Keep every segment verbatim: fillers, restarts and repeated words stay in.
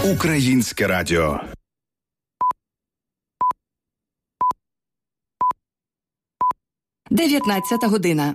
Українське радіо. дев'ятнадцята година.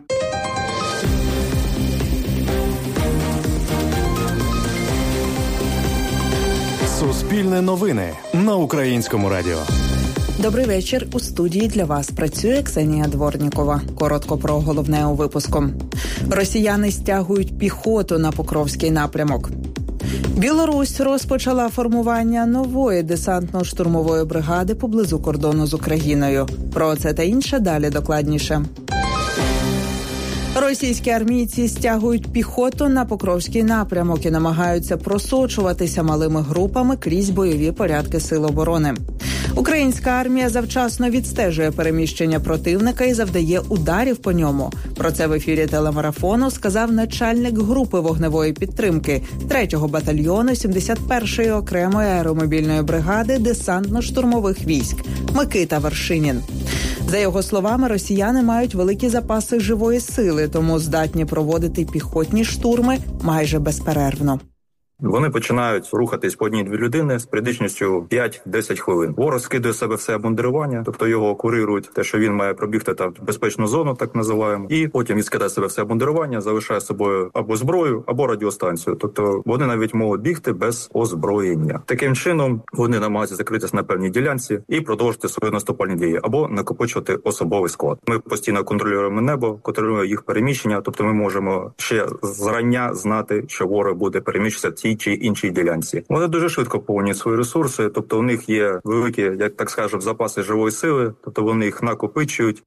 Суспільне новини на Українському радіо. Добрий вечір. У студії для вас працює Ксенія Дворнікова. Коротко про головне у випуску. Росіяни стягують піхоту на Покровський напрямок. Білорусь розпочала формування нової десантно-штурмової бригади поблизу кордону з Україною. Про це та інше далі докладніше. Російські армійці стягують піхоту на Покровський напрямок і намагаються просочуватися малими групами крізь бойові порядки Сил оборони. Українська армія завчасно відстежує переміщення противника і завдає ударів по ньому. Про це в ефірі телемарафону сказав начальник групи вогневої підтримки третього батальйону сімдесят першої окремої аеромобільної бригади десантно-штурмових військ Микита Вершинін. За його словами, росіяни мають великі запаси живої сили, тому здатні проводити піхотні штурми майже безперервно. Вони починають рухатись по одній-дві людини з періодичністю п'ять-десять хвилин. Ворог скидує себе все обмундирування, тобто його курирують, те, що він має пробігти там безпечну зону, так називаємо, і потім він скидає себе все обмундирування, залишає з собою або зброю, або радіостанцію. Тобто вони навіть можуть бігти без озброєння. Таким чином вони намагаються закритися на певній ділянці і продовжити свої наступальні дії або накопичувати особовий склад. Ми постійно контролюємо небо, контролюємо їх переміщення, тобто ми можемо ще зрання знати, що ворог буде переміщуватися в тій чи іншій ділянці. Вони дуже швидко поповнюють свої ресурси, тобто у них є великі, як так скажемо, запаси живої сили, тобто вони їх накопичують.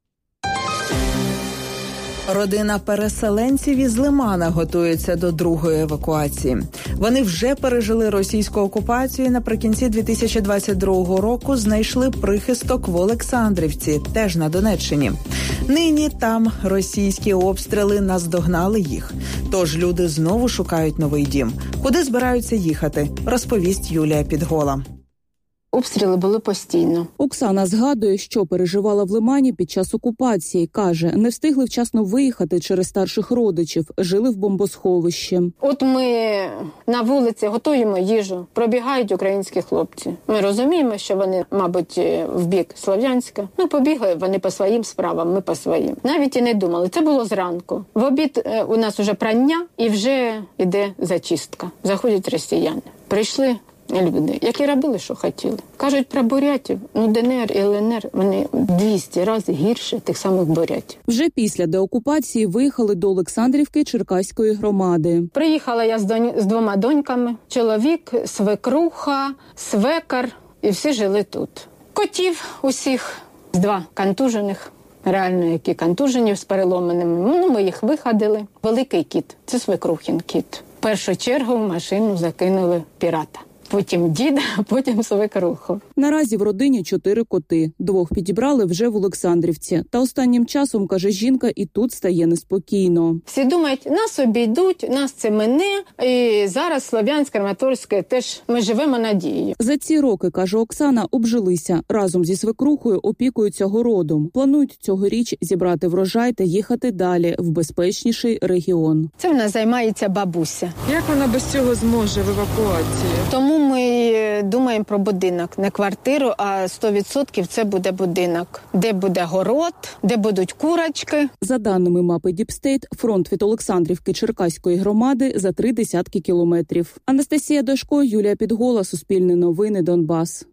Родина переселенців із Лимана готується до другої евакуації. Вони вже пережили російську окупацію і наприкінці дві тисячі двадцять другого року знайшли прихисток в Олександрівці, теж на Донеччині. Нині там російські обстріли наздогнали їх. Тож люди знову шукають новий дім. Куди збираються їхати, розповість Юлія Підгола. Обстріли були постійно. Оксана згадує, що переживала в Лимані під час окупації. Каже, не встигли вчасно виїхати через старших родичів, жили в бомбосховищі. От ми на вулиці готуємо їжу, пробігають українські хлопці. Ми розуміємо, що вони, мабуть, в бік Слов'янська. Ну, побігли вони по своїм справам, ми по своїм. Навіть і не думали. Це було зранку. В обід у нас вже прання і вже йде зачистка. Заходять росіяни. Прийшли люди, які робили, що хотіли. Кажуть про бурятів. Ну, ДНР і ЛНР, вони двісті разів гірше тих самих бурятів. Вже після деокупації виїхали до Олександрівки Черкаської громади. Приїхала я з, донь... з двома доньками. Чоловік, свекруха, свекар. І всі жили тут. Котів усіх, з два контужених. Реально, які контужені з переломаними. Ну, ми їх виходили. Великий кіт. Це свекрухін кіт. В першу чергу в машину закинули пірата. Потім діда, а потім свекруху. Наразі в родині чотири коти. Двох підібрали вже в Олександрівці. Та останнім часом, каже жінка, і тут стає неспокійно. Всі думають, нас обійдуть, нас це мине. І зараз Слов'янськ, Краматорське теж ми живемо надією. За ці роки, каже Оксана, обжилися. Разом зі свекрухою опікуються городом. Планують цьогоріч зібрати врожай та їхати далі, в безпечніший регіон. Це в нас займається бабуся. Як вона без цього зможе в евакуації? Тому ми думаємо про будинок. Не квартиру, а сто відсотків це буде будинок. Де буде город, де будуть курочки. За даними мапи Діпстейт, фронт від Олександрівки Черкаської громади за три десятки кілометрів. Анастасія Дашко, Юлія Підгола, Суспільне новини, Донбас.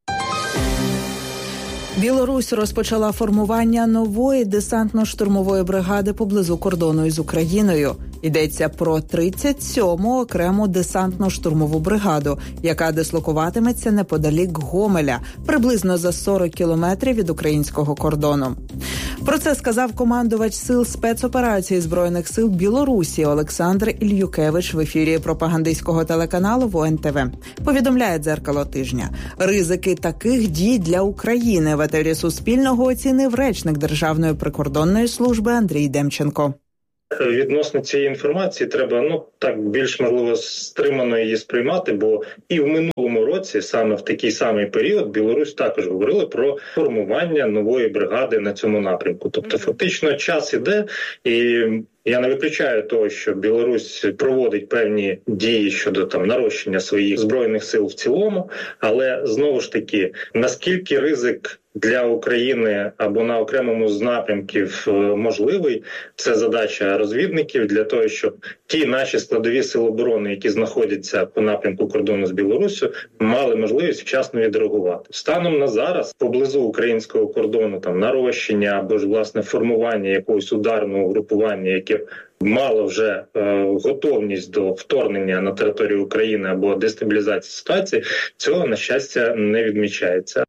Білорусь розпочала формування нової десантно-штурмової бригади поблизу кордону із Україною. Йдеться про тридцять сьому окрему десантно-штурмову бригаду, яка дислокуватиметься неподалік Гомеля, приблизно за сорок кілометрів від українського кордону. Про це сказав командувач сил спецоперації Збройних сил Білорусі Олександр Ільюкевич в ефірі пропагандистського телеканалу ВОН ТВ. Повідомляє «Дзеркало тижня». Ризики таких дій для України в етері Суспільного оцінив речник Державної прикордонної служби Андрій Демченко. Відносно цієї інформації треба, ну, так, більш, можливо, стримано її сприймати, бо і в минулому році, саме в такий самий період, Білорусь також говорила про формування нової бригади на цьому напрямку. Тобто, фактично, час іде, і Я не виключаю того, що Білорусь проводить певні дії щодо там нарощення своїх збройних сил в цілому, але знову ж таки, наскільки ризик для України або на окремому з напрямків можливий, це задача розвідників для того, щоб ті наші складові сили оборони, які знаходяться по напрямку кордону з Білоруссю, мали можливість вчасно відреагувати. Станом на зараз поблизу українського кордону там нарощення або ж власне формування якогось ударного групування, яке мало вже е, готовність до вторгнення на територію України або дестабілізації ситуації, цього, на щастя, не відмічається.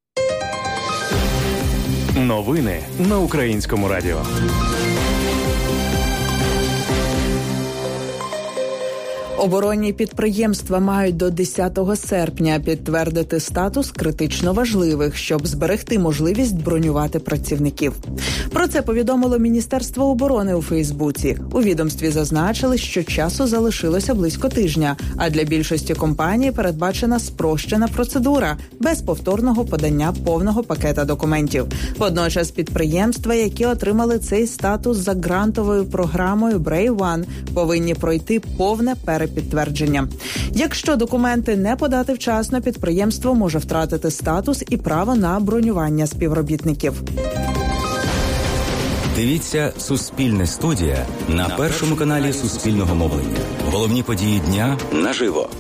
Новини на Українському радіо. Оборонні підприємства мають до десятого серпня підтвердити статус критично важливих, щоб зберегти можливість бронювати працівників. Про це повідомило Міністерство оборони у Фейсбуці. У відомстві зазначили, що часу залишилося близько тижня, а для більшості компаній передбачена спрощена процедура без повторного подання повного пакета документів. Водночас підприємства, які отримали цей статус за грантовою програмою Brave One, повинні пройти повне перепідтвердження. Підтвердження. Якщо документи не подати вчасно, підприємство може втратити статус і право на бронювання співробітників. Дивіться «Суспільне студія» на першому каналі Суспільного мовлення. Головні події дня наживо.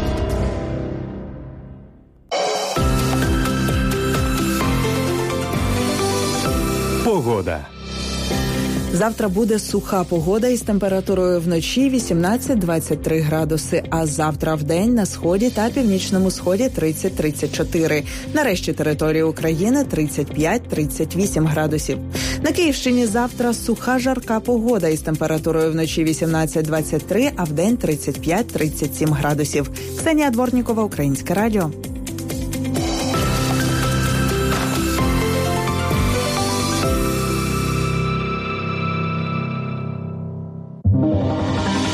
Погода. Завтра буде суха погода із температурою вночі вісімнадцять-двадцять три градуси, а завтра вдень на сході та північному сході тридцять-тридцять чотири. На решті території України тридцять п'ять-тридцять вісім градусів. На Київщині завтра суха жарка погода із температурою вночі вісімнадцять-двадцять три, а вдень тридцять п'ять-тридцять сім градусів. Ксенія Дворнікова, Українське радіо.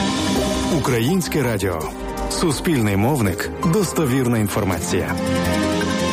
Українське радіо. Суспільний мовник. Достовірна інформація.